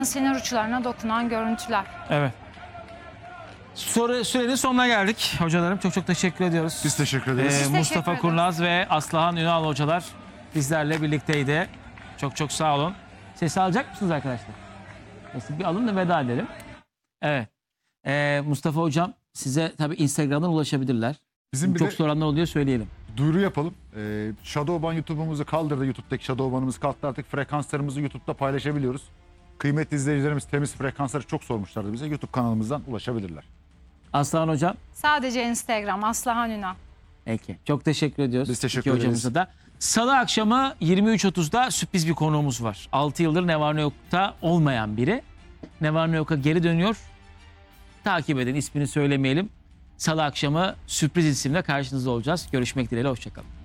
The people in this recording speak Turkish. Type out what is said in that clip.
sinir uçlarına dokunan görüntüler. Evet. Sürenin sonuna geldik hocalarım. Çok çok teşekkür ediyoruz. Biz teşekkür ederiz. Biz Mustafa teşekkür ederiz. Kurnaz ve Aslıhan Ünal hocalar bizlerle birlikteydi. Çok çok sağ olun. Sesi alacak mısınız arkadaşlar? Sesi bir alın da veda edelim. Evet. Mustafa hocam size tabii Instagram'dan ulaşabilirler. Bizim bir Çok de soranlar oluyor, söyleyelim. duyuru yapalım. Shadowban YouTube'umuzu kaldırdı. YouTube'daki Shadowban'ımız kalktı. Artık frekanslarımızı YouTube'da paylaşabiliyoruz. Kıymetli izleyicilerimiz temiz frekansları çok sormuşlardı bize. YouTube kanalımızdan ulaşabilirler. Aslıhan hocam. Sadece Instagram Aslıhan Ünal. Peki. Çok teşekkür ediyoruz. Biz teşekkür İki ederiz. hocamıza da. Salı akşamı 23.30'da sürpriz bir konuğumuz var. 6 yıldır Ne Var Ne Yok'ta olmayan biri. Ne Var Ne Yok'a geri dönüyor. Takip edin, ismini söylemeyelim. Salı akşamı sürpriz isimle karşınızda olacağız. Görüşmek dileğiyle, hoşçakalın.